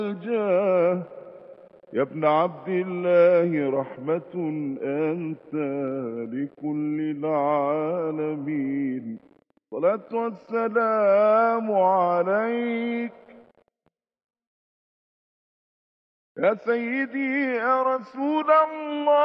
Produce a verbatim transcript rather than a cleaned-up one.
الجاه يا ابن عبد الله رحمة أنت لكل العالمين. صلاة والسلام عليك يا سيدي يا رسول الله.